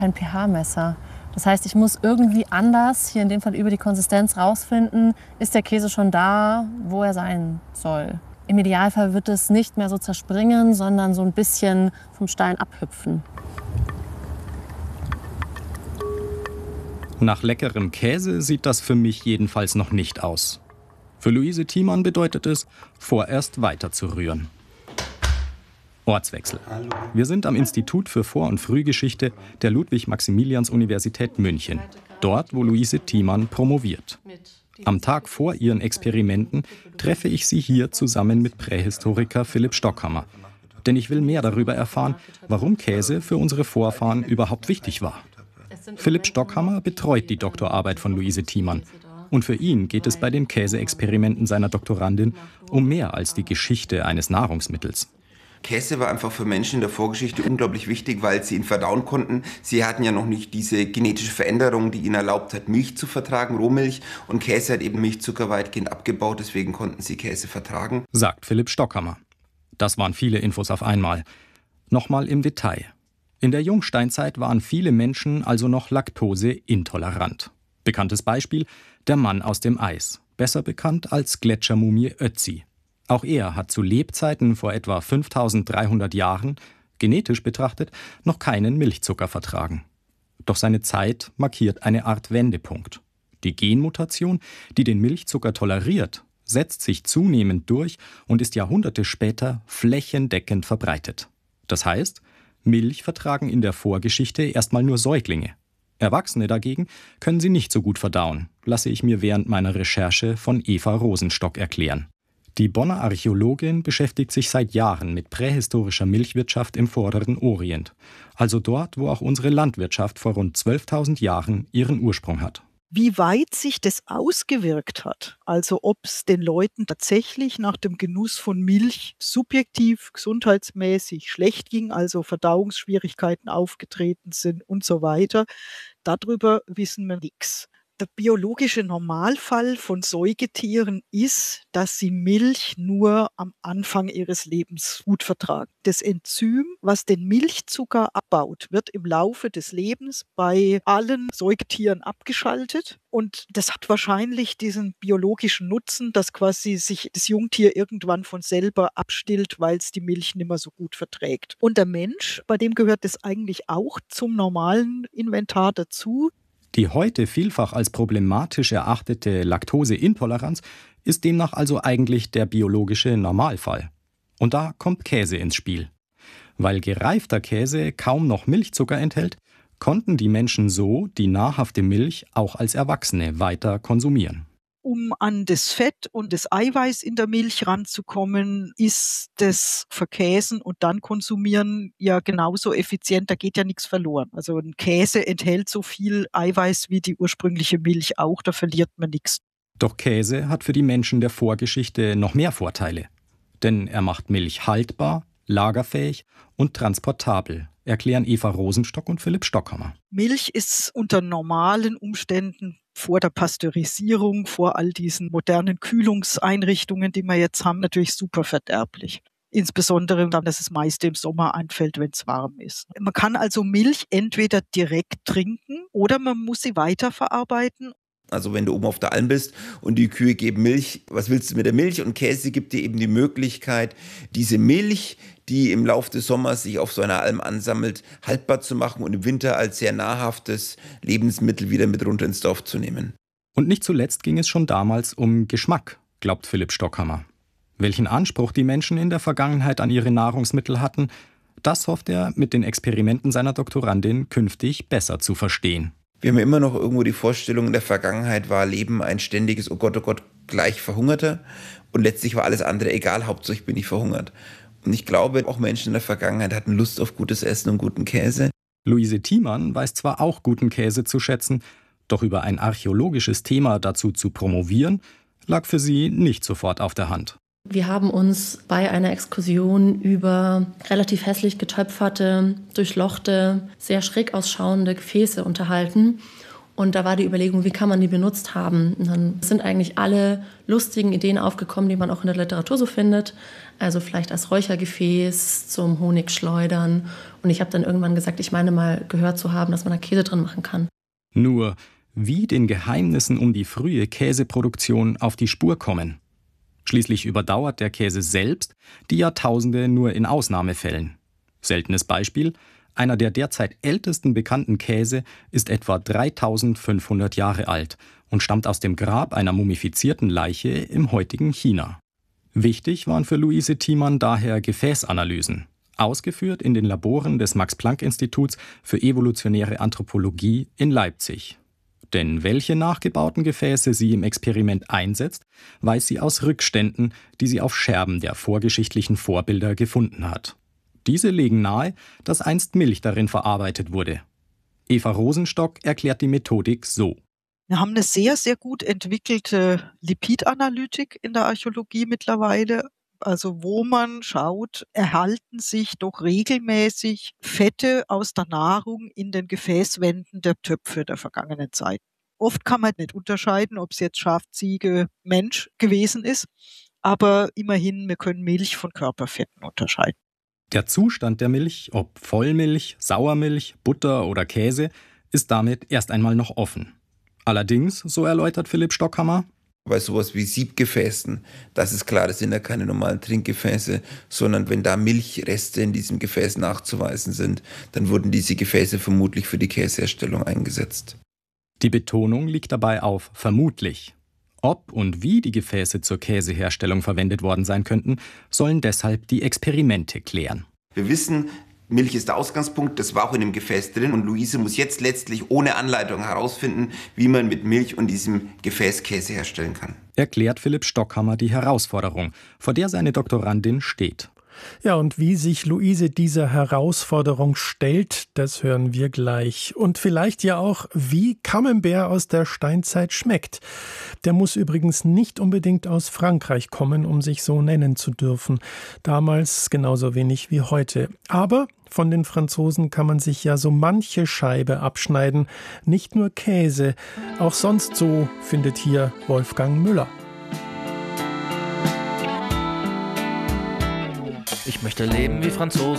Ein pH-Messer. Das heißt, ich muss irgendwie anders, hier in dem Fall über die Konsistenz, rausfinden, ist der Käse schon da, wo er sein soll. Im Idealfall wird es nicht mehr so zerspringen, sondern so ein bisschen vom Stein abhüpfen. Nach leckerem Käse sieht das für mich jedenfalls noch nicht aus. Für Luise Thiemann bedeutet es, vorerst weiter zu rühren. Ortswechsel. Wir sind am Institut für Vor- und Frühgeschichte der Ludwig-Maximilians-Universität München. Dort, wo Luise Thiemann promoviert. Am Tag vor ihren Experimenten treffe ich sie hier zusammen mit Prähistoriker Philipp Stockhammer. Denn ich will mehr darüber erfahren, warum Käse für unsere Vorfahren überhaupt wichtig war. Philipp Stockhammer betreut die Doktorarbeit von Luise Thiemann. Und für ihn geht es bei den Käseexperimenten seiner Doktorandin um mehr als die Geschichte eines Nahrungsmittels. Käse war einfach für Menschen in der Vorgeschichte unglaublich wichtig, weil sie ihn verdauen konnten. Sie hatten ja noch nicht diese genetische Veränderung, die ihnen erlaubt hat, Milch zu vertragen, Rohmilch. Und Käse hat eben Milchzucker weitgehend abgebaut, deswegen konnten sie Käse vertragen. Sagt Philipp Stockhammer. Das waren viele Infos auf einmal. Nochmal im Detail. In der Jungsteinzeit waren viele Menschen also noch laktoseintolerant. Bekanntes Beispiel: der Mann aus dem Eis, besser bekannt als Gletschermumie Ötzi. Auch er hat zu Lebzeiten vor etwa 5300 Jahren, genetisch betrachtet, noch keinen Milchzucker vertragen. Doch seine Zeit markiert eine Art Wendepunkt. Die Genmutation, die den Milchzucker toleriert, setzt sich zunehmend durch und ist Jahrhunderte später flächendeckend verbreitet. Das heißt, Milch vertragen in der Vorgeschichte erstmal nur Säuglinge. Erwachsene dagegen können sie nicht so gut verdauen, lasse ich mir während meiner Recherche von Eva Rosenstock erklären. Die Bonner Archäologin beschäftigt sich seit Jahren mit prähistorischer Milchwirtschaft im Vorderen Orient, also dort, wo auch unsere Landwirtschaft vor rund 12.000 Jahren ihren Ursprung hat. Wie weit sich das ausgewirkt hat, also ob es den Leuten tatsächlich nach dem Genuss von Milch subjektiv, gesundheitsmäßig schlecht ging, also Verdauungsschwierigkeiten aufgetreten sind und so weiter, darüber wissen wir nichts. Der biologische Normalfall von Säugetieren ist, dass sie Milch nur am Anfang ihres Lebens gut vertragen. Das Enzym, was den Milchzucker abbaut, wird im Laufe des Lebens bei allen Säugetieren abgeschaltet. Und das hat wahrscheinlich diesen biologischen Nutzen, dass quasi sich das Jungtier irgendwann von selber abstillt, weil es die Milch nicht mehr so gut verträgt. Und der Mensch, bei dem gehört das eigentlich auch zum normalen Inventar dazu. Die heute vielfach als problematisch erachtete Laktoseintoleranz ist demnach also eigentlich der biologische Normalfall. Und da kommt Käse ins Spiel. Weil gereifter Käse kaum noch Milchzucker enthält, konnten die Menschen so die nahrhafte Milch auch als Erwachsene weiter konsumieren. Um an das Fett und das Eiweiß in der Milch ranzukommen, ist das Verkäsen und dann konsumieren ja genauso effizient, da geht ja nichts verloren. Also ein Käse enthält so viel Eiweiß wie die ursprüngliche Milch auch, da verliert man nichts. Doch Käse hat für die Menschen der Vorgeschichte noch mehr Vorteile. Denn er macht Milch haltbar, lagerfähig und transportabel, erklären Eva Rosenstock und Philipp Stockhammer. Milch ist unter normalen Umständen vor der Pasteurisierung, vor all diesen modernen Kühlungseinrichtungen, die wir jetzt haben, natürlich super verderblich. Insbesondere dann, dass das meiste im Sommer einfällt, wenn es warm ist. Man kann also Milch entweder direkt trinken oder man muss sie weiterverarbeiten. Also wenn du oben auf der Alm bist und die Kühe geben Milch, was willst du mit der Milch? Und Käse gibt dir eben die Möglichkeit, diese Milch, die im Laufe des Sommers sich auf so einer Alm ansammelt, haltbar zu machen und im Winter als sehr nahrhaftes Lebensmittel wieder mit runter ins Dorf zu nehmen. Und nicht zuletzt ging es schon damals um Geschmack, glaubt Philipp Stockhammer. Welchen Anspruch die Menschen in der Vergangenheit an ihre Nahrungsmittel hatten, das hofft er mit den Experimenten seiner Doktorandin künftig besser zu verstehen. Wir haben immer noch irgendwo die Vorstellung, in der Vergangenheit war Leben ein ständiges, oh Gott, gleich Verhungerter. Und letztlich war alles andere egal, hauptsächlich bin ich verhungert. Und ich glaube, auch Menschen in der Vergangenheit hatten Lust auf gutes Essen und guten Käse. Luise Thiemann weiß zwar auch guten Käse zu schätzen, doch über ein archäologisches Thema dazu zu promovieren, lag für sie nicht sofort auf der Hand. Wir haben uns bei einer Exkursion über relativ hässlich getöpferte, durchlochte, sehr schräg ausschauende Gefäße unterhalten. Und da war die Überlegung, wie kann man die benutzt haben? Und dann sind eigentlich alle lustigen Ideen aufgekommen, die man auch in der Literatur so findet. Also vielleicht als Räuchergefäß zum Honigschleudern. Und ich habe dann irgendwann gesagt, ich meine mal gehört zu haben, dass man da Käse drin machen kann. Nur, wie den Geheimnissen um die frühe Käseproduktion auf die Spur kommen. Schließlich überdauert der Käse selbst die Jahrtausende nur in Ausnahmefällen. Seltenes Beispiel: einer der derzeit ältesten bekannten Käse ist etwa 3500 Jahre alt und stammt aus dem Grab einer mumifizierten Leiche im heutigen China. Wichtig waren für Luise Thiemann daher Gefäßanalysen, ausgeführt in den Laboren des Max-Planck-Instituts für evolutionäre Anthropologie in Leipzig. Denn welche nachgebauten Gefäße sie im Experiment einsetzt, weiß sie aus Rückständen, die sie auf Scherben der vorgeschichtlichen Vorbilder gefunden hat. Diese legen nahe, dass einst Milch darin verarbeitet wurde. Eva Rosenstock erklärt die Methodik so. Wir haben eine sehr, sehr gut entwickelte Lipidanalytik in der Archäologie mittlerweile. Also wo man schaut, erhalten sich doch regelmäßig Fette aus der Nahrung in den Gefäßwänden der Töpfe der vergangenen Zeit. Oft kann man nicht unterscheiden, ob es jetzt Schaf, Ziege, Mensch gewesen ist, aber immerhin, wir können Milch von Körperfetten unterscheiden. Der Zustand der Milch, ob Vollmilch, Sauermilch, Butter oder Käse, ist damit erst einmal noch offen. Allerdings, so erläutert Philipp Stockhammer, bei sowas wie Siebgefäßen, das ist klar, das sind ja keine normalen Trinkgefäße, sondern wenn da Milchreste in diesem Gefäß nachzuweisen sind, dann wurden diese Gefäße vermutlich für die Käseherstellung eingesetzt. Die Betonung liegt dabei auf vermutlich. Ob und wie die Gefäße zur Käseherstellung verwendet worden sein könnten, sollen deshalb die Experimente klären. Wir wissen, Milch ist der Ausgangspunkt, das war auch in dem Gefäß drin und Luise muss jetzt letztlich ohne Anleitung herausfinden, wie man mit Milch und diesem Gefäß Käse herstellen kann. Erklärt Philipp Stockhammer die Herausforderung, vor der seine Doktorandin steht. Ja, und wie sich Luise dieser Herausforderung stellt, das hören wir gleich. Und vielleicht ja auch, wie Camembert aus der Steinzeit schmeckt. Der muss übrigens nicht unbedingt aus Frankreich kommen, um sich so nennen zu dürfen. Damals genauso wenig wie heute. Aber von den Franzosen kann man sich ja so manche Scheibe abschneiden. Nicht nur Käse, auch sonst so, findet hier Wolfgang Müller. Ich möchte leben wie Franzosen.